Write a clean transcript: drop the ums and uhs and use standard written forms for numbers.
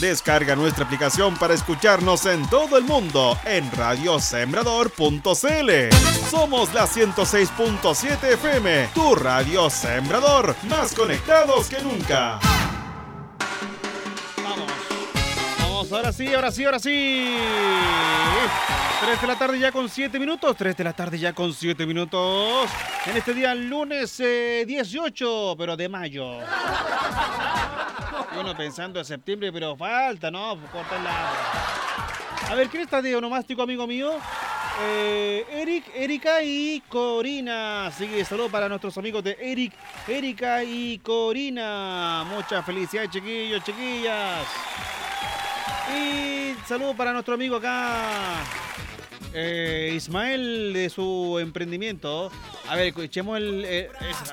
Descarga nuestra aplicación para escucharnos en todo el mundo en radiosembrador.cl. Somos la 106.7 FM, tu radio Sembrador, más conectados que nunca. Vamos, ahora sí. 3 de la tarde ya con 7 minutos. 3 de la tarde ya con 7 minutos. En este día, lunes 18, pero de mayo. Y uno pensando en septiembre, pero falta, ¿no? Cortarla. A ver, ¿quién está de onomástico, amigo mío? Eric, Erika y Corina. Sigue, saludo para nuestros amigos de Eric, Erika y Corina. Muchas felicidades, chiquillos, chiquillas. Y saludo para nuestro amigo acá, Ismael, de su emprendimiento. A ver, escuchemos